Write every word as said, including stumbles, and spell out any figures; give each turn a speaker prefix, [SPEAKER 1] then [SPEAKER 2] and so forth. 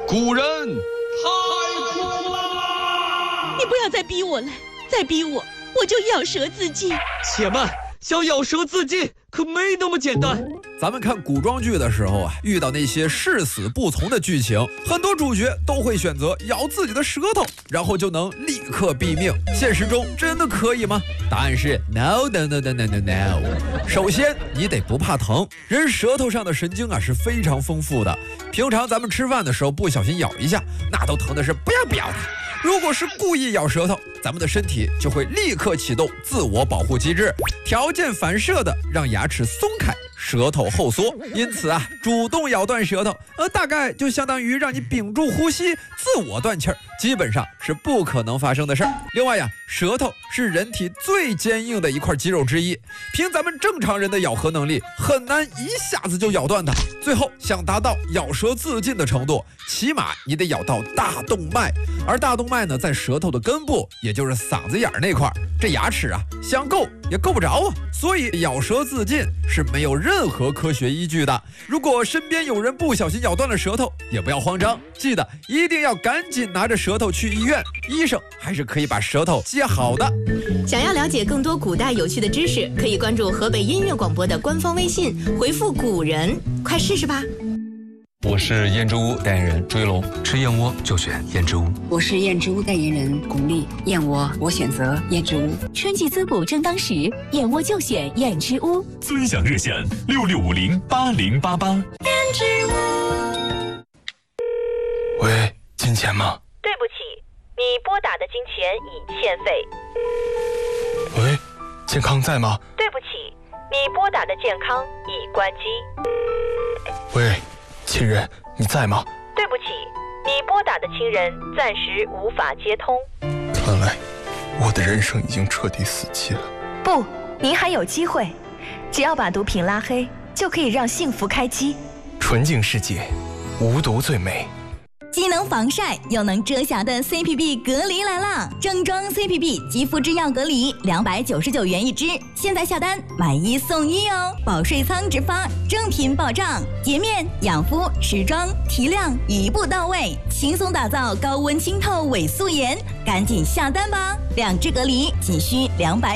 [SPEAKER 1] 古人
[SPEAKER 2] 太苦了！
[SPEAKER 3] 你不要再逼我了，再逼我，我就咬舌自尽。
[SPEAKER 1] 且慢，想咬舌自尽可没那么简单。
[SPEAKER 4] 咱们看古装剧的时候啊，遇到那些誓死不从的剧情，很多主角都会选择咬自己的舌头，然后就能立刻毙命。现实中真的可以吗？答案是 no no no no no no no。首先，你得不怕疼，人舌头上的神经啊是非常丰富的。平常咱们吃饭的时候不小心咬一下，那都疼的是不要不要的。如果是故意咬舌头，咱们的身体就会立刻启动自我保护机制，条件反射的让牙齿松开，舌头后缩。因此啊，主动咬断舌头，呃，大概就相当于让你屏住呼吸，自我断气儿，基本上是不可能发生的事儿。另外呀，舌头是人体最坚硬的一块肌肉之一，凭咱们正常人的咬合能力，很难一下子就咬断它。最后想达到咬舌自尽的程度，起码你得咬到大动脉，而大动脉呢，在舌头的根部，也就是嗓子眼儿那块儿，这牙齿啊想够也够不着啊，所以咬舌自尽是没有任何科学依据的。如果身边有人不小心咬断了舌头，也不要慌张，记得一定要赶紧拿着舌头去医院，医生还是可以把舌头接好的。
[SPEAKER 5] 想要了解更多古代有趣的知识，可以关注河北音乐广播的官方微信，回复古人，快试试吧。
[SPEAKER 6] 我是燕之屋代言人追龙，吃燕窝就选燕之屋。
[SPEAKER 7] 我是燕之屋代言人巩俐，燕窝我选择燕之屋。
[SPEAKER 8] 春季滋补正当时，燕窝就选燕之屋。
[SPEAKER 9] 尊享热线六六五零八零八八。
[SPEAKER 8] 燕之屋。
[SPEAKER 6] 喂，金钱吗？
[SPEAKER 10] 对不起，你拨打的金钱已欠费。
[SPEAKER 6] 喂，健康在吗？
[SPEAKER 10] 对不起，你拨打的健康已关机。
[SPEAKER 6] 喂，亲人，你在吗？
[SPEAKER 10] 对不起，你拨打的亲人暂时无法接通。
[SPEAKER 6] 看来我的人生已经彻底死机了。
[SPEAKER 11] 不，您还有机会，只要把毒品拉黑，就可以让幸福开机。
[SPEAKER 6] 纯净世界，无毒最美。
[SPEAKER 12] 既能防晒又能遮瑕的 C P B 隔离来啦！正装 C P B 肌肤之钥隔离，两百九十九元一支，现在下单买一送一哦！保税仓直发，正品保障，洁面、养肤、持妆、提亮一步到位，轻松打造高温清透伪素颜，赶紧下单吧！两支隔离仅需两百。